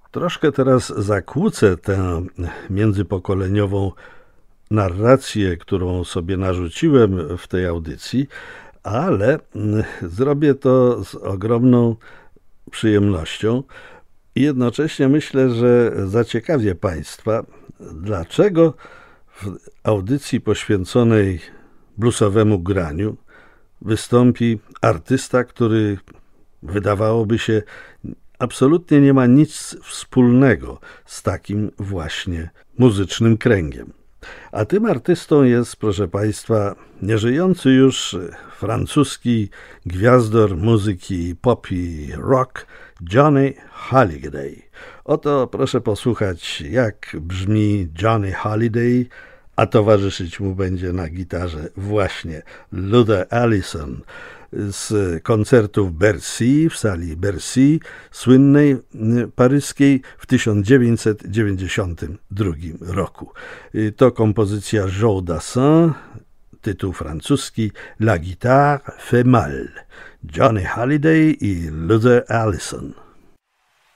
Troszkę teraz zakłócę tę międzypokoleniową narrację, którą sobie narzuciłem w tej audycji, ale zrobię to z ogromną przyjemnością i jednocześnie myślę, że zaciekawię Państwa, dlaczego w audycji poświęconej bluesowemu graniu wystąpi artysta, który wydawałoby się absolutnie nie ma nic wspólnego z takim właśnie muzycznym kręgiem. A tym artystą jest, proszę Państwa, nieżyjący już francuski gwiazdor muzyki pop i rock Johnny Hallyday. Oto proszę posłuchać, jak brzmi Johnny Hallyday, a towarzyszyć mu będzie na gitarze właśnie Luther Allison z koncertów Bercy, w sali Bercy, słynnej paryskiej w 1992 roku. To kompozycja Joe Dassin, tytuł francuski La guitare fait mal. Johnny Hallyday i Luther Allison.